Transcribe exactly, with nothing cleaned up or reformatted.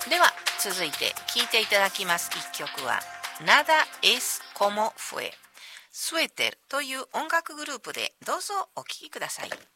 では続いて聴いていただきます一曲は Nada es como fue スウェーテルという音楽グループでどうぞお聴きください。